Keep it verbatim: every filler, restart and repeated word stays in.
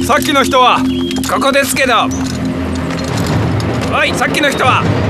さっきの人はここですけど。おい、さっきの人は。